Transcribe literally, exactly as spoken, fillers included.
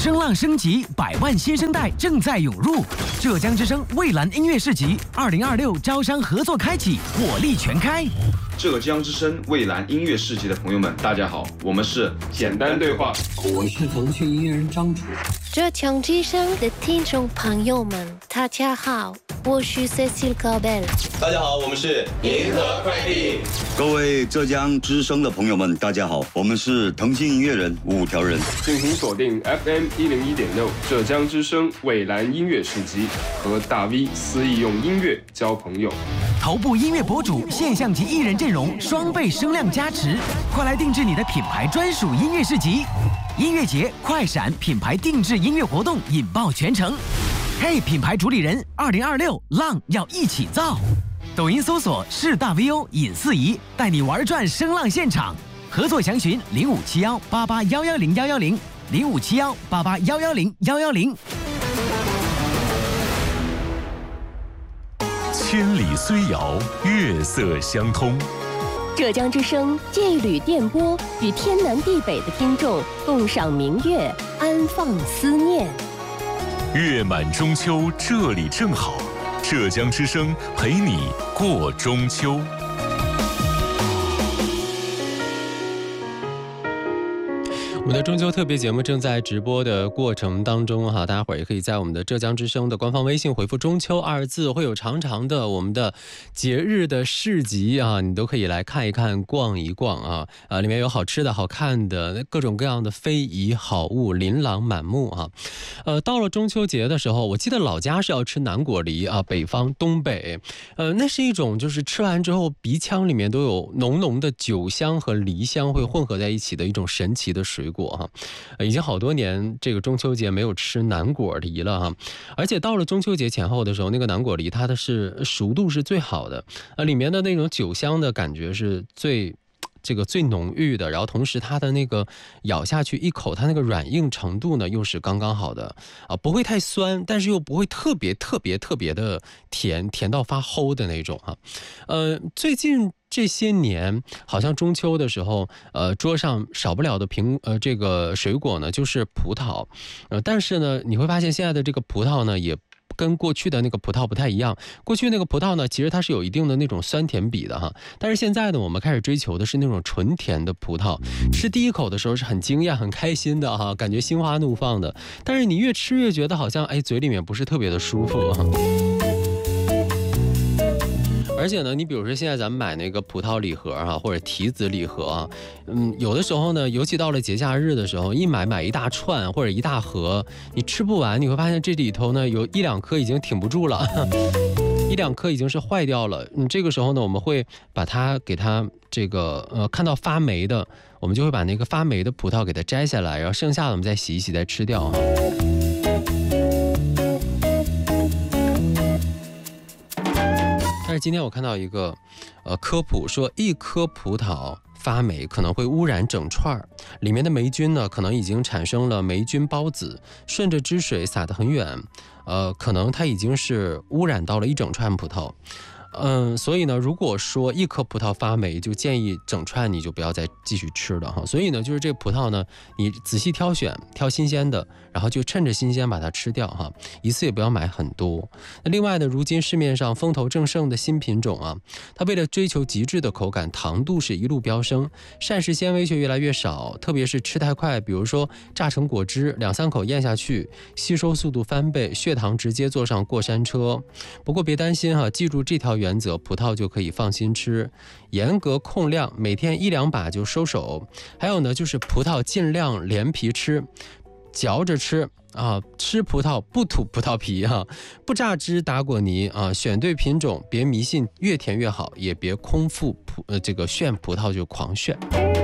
声浪升级，百万新生代正在涌入。浙江之声蔚蓝音乐市集二零二六招商合作开启，火力全开。 浙江之声蔚蓝音乐市集的朋友们，大家好，我们是简单对话， 我是腾讯音乐人张楚。 浙江之声的听众朋友们，大家好，我是 Cecil Cabel。 大家好，我们是银河快递。 各位浙江之声的朋友们，大家好，我们是腾讯音乐人五条人。 敬请锁定 F M 一零一点六浙江之声蔚蓝音乐市集，和大 V 肆意用音乐交朋友。 头部音乐博主、现象级艺人阵容，双倍声量加持，快来定制你的品牌专属音乐市集。音乐节快闪品牌定制音乐活动引爆全城。嘿，品牌主理人，二零二六浪要一起造。抖音搜索是大 V O 尹四仪，带你玩转声浪现场。合作详询零五七幺八八幺幺零幺幺零零五七幺八八幺幺零幺幺零。 千里虽遥，月色相通。 浙江之声借一缕电波，与天南地北的听众共赏明月，安放思念。 月满中秋，这里正好。浙江之声陪你过中秋。 我们的中秋特别节目正在直播的过程当中哈，大家伙儿也可以在我们的浙江之声的官方微信回复中秋二字，会有长长的我们的节日的市集啊，你都可以来看一看逛一逛啊，啊里面有好吃的好看的各种各样的非遗好物琳琅满目啊。呃到了中秋节的时候，我记得老家是要吃南果梨啊，北方东北呃那是一种就是吃完之后鼻腔里面都有浓浓的酒香和梨香会混合在一起的一种神奇的水果哈，已经好多年这个中秋节没有吃南果梨了哈，而且到了中秋节前后的时候，那个南果梨它的是熟度是最好的，呃，里面的那种酒香的感觉是最这个最浓郁的，然后同时它的那个咬下去一口，它那个软硬程度呢又是刚刚好的啊，不会太酸，但是又不会特别特别特别的甜，甜到发齁的那种哈。呃，最近这些年好像中秋的时候，呃，桌上少不了的苹呃这个水果呢就是葡萄，呃，但是呢你会发现现在的这个葡萄呢也跟过去的那个葡萄不太一样，过去那个葡萄呢其实它是有一定的那种酸甜比的哈，但是现在呢我们开始追求的是那种纯甜的葡萄，吃第一口的时候是很惊讶很开心的哈，感觉心花怒放的，但是你越吃越觉得好像哎嘴里面不是特别的舒服哈。而且呢，你比如说现在咱们买那个葡萄礼盒哈、啊，或者提子礼盒啊，嗯，有的时候呢，尤其到了节假日的时候，一买买一大串或者一大盒，你吃不完，你会发现这里头呢有一两颗已经挺不住了，一两颗已经是坏掉了。嗯，这个时候呢，我们会把它给它这个呃看到发霉的，我们就会把那个发霉的葡萄给它摘下来，然后剩下的我们再洗一洗再吃掉哈。但是今天我看到一个呃科普说，一颗葡萄发霉可能会污染整串，里面的霉菌呢可能已经产生了霉菌孢子，顺着汁水洒得很远，呃，可能它已经是污染到了一整串葡萄。嗯，所以呢，如果说一颗葡萄发霉，就建议整串你就不要再继续吃了哈。所以呢，就是这个葡萄呢，你仔细挑选，挑新鲜的，然后就趁着新鲜把它吃掉哈，一次也不要买很多。那另外呢，如今市面上风头正盛的新品种啊，它为了追求极致的口感，糖度是一路飙升，膳食纤维却越来越少，特别是吃太快，比如说榨成果汁，两三口咽下去，吸收速度翻倍，血糖直接坐上过山车。不过别担心哈，记住这条原则，葡萄就可以放心吃，严格控量，每天一两把就收手。还有呢，就是葡萄尽量连皮吃，嚼着吃啊，吃葡萄不吐葡萄皮哈、啊，不榨汁打果泥啊，选对品种，别迷信越甜越好，也别空腹葡呃这个炫葡萄就狂炫。